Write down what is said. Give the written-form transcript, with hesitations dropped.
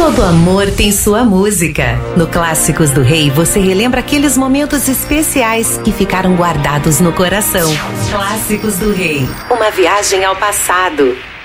Todo amor tem sua música. No Clássicos do Rei, você relembra aqueles momentos especiais que ficaram guardados no coração. Clássicos do Rei, uma viagem ao passado.